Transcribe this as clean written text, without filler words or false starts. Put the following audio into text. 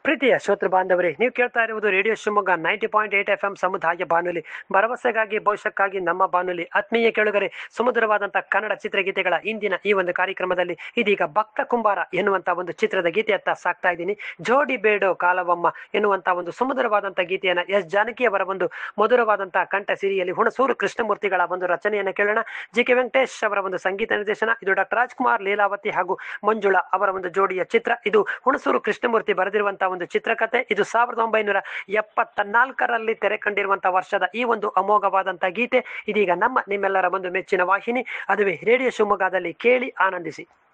ಪ್ರೀತಿಯ ಶ್ರೋತೃ ಬಾಂಧವರೇ, ನೀವು ಕೇಳ್ತಾ ಇರುವುದು ರೇಡಿಯೋ ಶಿವಮೊಗ್ಗ 90.8 FM ಸಮುದಾಯ ಬಾನುಲಿ, ಭರವಸೆಗಾಗಿ ಭವಿಷ್ಯಕ್ಕಾಗಿ ನಮ್ಮ ಬಾನುಲಿ. ಆತ್ಮೀಯ ಕೇಳುಗರೆ, ಸುಮಧುರವಾದಂತಹ ಕನ್ನಡ ಚಿತ್ರಗೀತೆಗಳ ಇಂದಿನ ಈ ಒಂದು ಕಾರ್ಯಕ್ರಮದಲ್ಲಿ ಇದೀಗ ಭಕ್ತ ಕುಂಬಾರ ಎನ್ನುವಂತಹ ಒಂದು ಚಿತ್ರದ ಗೀತೆಯತ್ತ ಸಾಕ್ತಾ ಇದ್ದೀನಿ. ಜೋಡಿ ಬೇಡೋ ಕಾಲವಮ್ಮ ಎನ್ನುವಂತಹ ಒಂದು ಸುಮಧುರವಾದಂತಹ ಗೀತೆಯನ್ನ ಎಸ್ ಜಾನಕಿ ಅವರ ಒಂದು ಮಧುರವಾದಂತಹ ಕಂಠ ಸಿರಿಯಲ್ಲಿ ಹುಣಸೂರು ಕೃಷ್ಣಮೂರ್ತಿಗಳ ಒಂದು ರಚನೆಯನ್ನು ಕೇಳೋಣ. ಜಿ.ಕೆ. ವೆಂಕಟೇಶ್ ಅವರ ಒಂದು ಸಂಗೀತ ನಿರ್ದೇಶನ. ಇದು ಡಾಕ್ಟರ್ ರಾಜ್ಕುಮಾರ್, ಲೀಲಾವತಿ ಹಾಗೂ ಮಂಜುಳಾ ಅವರ ಒಂದು ಜೋಡಿಯ ಚಿತ್ರ. ಇದು ಹುಣಸೂರು ಕೃಷ್ಣಮೂರ್ತಿ ಬರೆದಿರುವಂತಹ ಒಂದು ಚಿತ್ರಕಥೆ. ಇದು 1974ರಲ್ಲಿ ತೆರೆ ಕಂಡಿರುವಂತಹ ವರ್ಷದ ಈ ಒಂದು ಅಮೋಘವಾದಂತಹ ಗೀತೆ ಇದೀಗ ನಿಮ್ಮೆಲ್ಲರ ಒಂದು ಮೆಚ್ಚಿನ ವಾಹಿನಿ, ಅದುವೇ ರೇಡಿಯೋ ಶಿವಮೊಗ್ಗದಲ್ಲಿ ಕೇಳಿ ಆನಂದಿಸಿ.